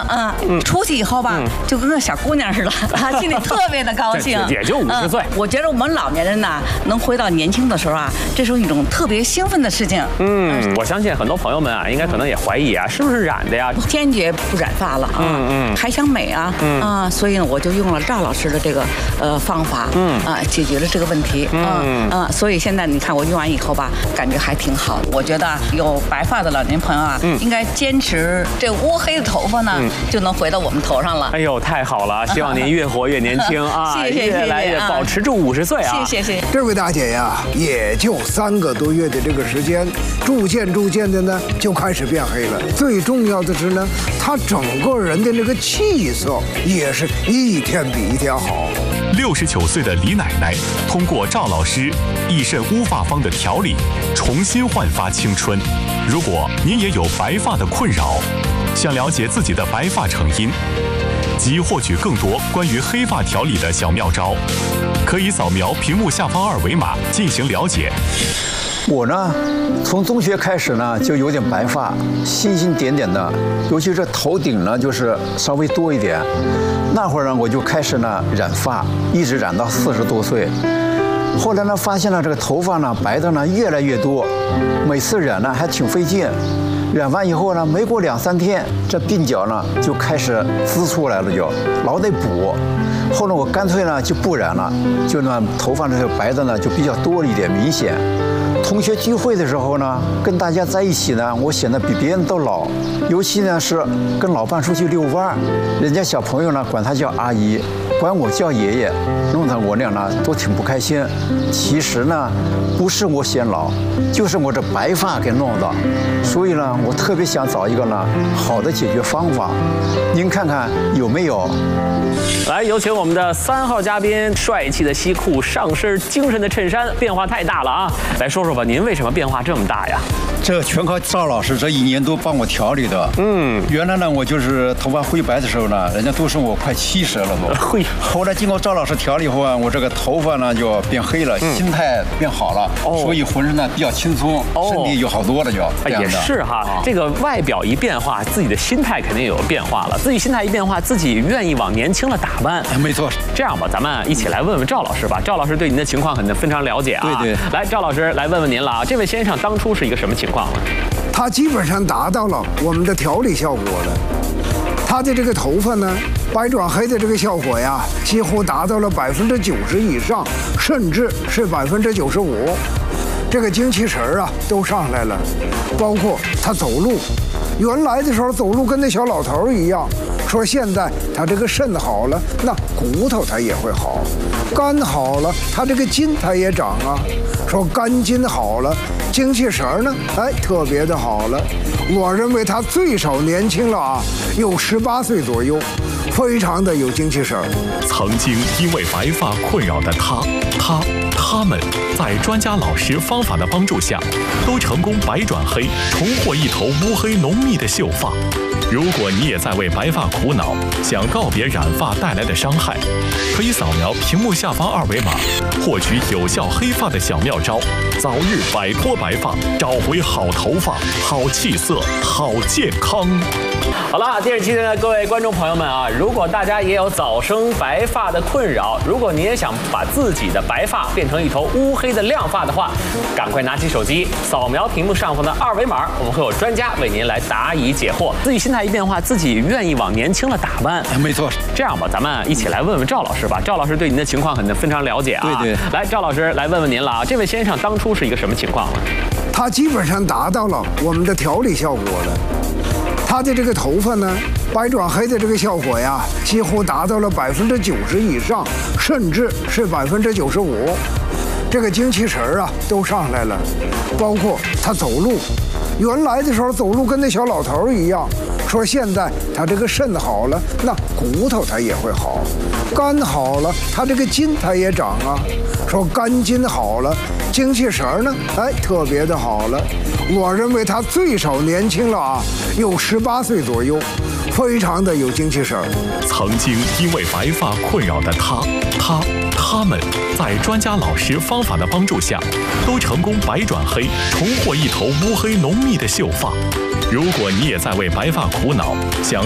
出去以后吧，就跟个小姑娘似的，心里特别的高兴。 也就50岁。 我觉得我们老年人呢，能回到年轻的时候啊，这是一种特别兴奋的事情。 我相信很多朋友们啊，应该可能也怀疑啊，是不是染的呀？ 坚决不染发了啊，还想美啊，所以呢，我就用了赵老师的这个方法，解决了这个问题，所以现在你看我用完以后吧，感觉还挺好的。我觉得有白发的老年朋友啊，应该坚持这乌黑的头发呢，就能回到我们头上了。 哎呦，太好了！希望您越活越年轻啊， 谢谢越来越保持住50岁啊！ 谢谢。 这位大姐呀，也就3个多月的这个时间，逐渐的呢就开始变黑了。最重要的是呢，她整个人的那个气色也是一天比一天好。 69岁的李奶奶通过赵老师益肾乌发方的调理，重新焕发青春。如果您也有白发的困扰，想了解自己的白发成因，及获取更多关于黑发调理的小妙招，可以扫描屏幕下方2维码进行了解。 我呢，从中学开始呢就有点白发，星点点的，尤其是头顶呢就是稍微多一点。那会儿呢我就开始呢染发，一直染到40多岁。后来呢发现了这个头发呢白的呢越来越多，每次染呢还挺费劲。染完以后呢，没过2、3天，这鬓角呢就开始滋出来了，就老得补。后来我干脆呢就不染了，就呢头发这个白的呢就比较多一点，明显。同学聚会的时候呢，跟大家在一起呢，我显得比别人都老。尤其呢是跟老伴出去遛弯，人家小朋友呢管他叫阿姨，管我叫爷爷，弄得我俩呢都挺不开心。其实呢，不是我显老，就是我这白发给弄的。所以呢，我特别想找一个呢好的解决方法，您看看有没有？ 来，有请我们的3号嘉宾，帅气的西裤，上身精神的衬衫，变化太大了啊！来说说吧，您为什么变化这么大呀？ 这全靠赵老师这1年多帮我调理的。原来呢，我就是头发灰白的时候呢，人家都说我快70了都。后来经过赵老师调理以后啊，我这个头发呢就变黑了，心态变好了，所以浑身呢比较轻松，身体有好多了就。 也是哈，这个外表一变化，自己的心态肯定有变化了。自己心态一变化，自己愿意往年轻了打扮。 没错。 这样吧，咱们一起来问问赵老师吧。赵老师对您的情况肯定非常了解啊。 对。 来，赵老师来问问您了啊，这位先生当初是一个什么情况呢？ 他基本上达到了我们的调理效果了。他的这个头发呢，白转黑的这个效果呀，几乎达到了90%以上，甚至是95%。这个精气神啊都上来了，包括他走路，原来的时候走路跟那小老头一样。说现在他这个肾好了，那骨头他也会好，肝好了，他这个筋他也长啊。说肝筋好了，精气神呢，特别的好了。我认为他最少年轻了啊，有18岁左右，非常的有精气神。 曾经因为白发困扰的他们，在专家老师方法的帮助下，都成功白转黑，重获一头乌黑浓密的秀发。如果你也在为白发苦恼，想告别染发带来的伤害，可以扫描屏幕下方2维码，获取有效黑发的小妙招，早日摆脱白发，找回好头发、好气色、好健康。 好了，电视机前的各位观众朋友们啊，如果大家也有早生白发的困扰，如果你也想把自己的白发变成一头乌黑的亮发的话，赶快拿起手机扫描屏幕上方的2维码，我们会有专家为您来答疑解惑。自己心态一变化，自己愿意往年轻了打扮。 没错。 这样吧，咱们一起来问问赵老师吧。赵老师对您的情况肯定非常了解啊。 对。 来，赵老师来问问您了啊，这位先生当初是一个什么情况呢？ 他基本上达到了我们的调理效果了。他的这个头发呢，白转黑的这个效果呀，几乎达到了90%以上，甚至是95%。这个精气神啊都上来了，包括他走路，原来的时候走路跟那小老头一样。说现在他这个肾好了，那骨头他也会好，肝好了，他这个筋他也长啊。说肝筋好了，精气神呢，特别的好了。我认为他最少年轻了啊，有18岁左右，非常的有精气神。 曾经因为白发困扰的他们，在专家老师方法的帮助下，都成功白转黑，重获一头乌黑浓密的秀发。如果你也在为白发苦恼，想